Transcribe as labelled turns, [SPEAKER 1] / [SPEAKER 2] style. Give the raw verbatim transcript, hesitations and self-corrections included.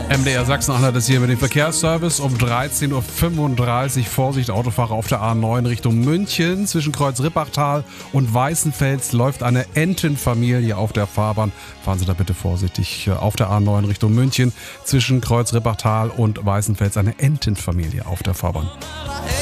[SPEAKER 1] M D R Sachsen-Anhalt ist hier mit dem Verkehrsservice um dreizehn Uhr fünfunddreißig. Vorsicht, Autofahrer auf der A neun Richtung München. Zwischen Kreuz-Rippachtal und Weißenfels läuft eine Entenfamilie auf der Fahrbahn. Fahren Sie da bitte vorsichtig. Auf der A neun Richtung München. Zwischen Kreuz-Rippachtal und Weißenfels eine Entenfamilie auf der Fahrbahn.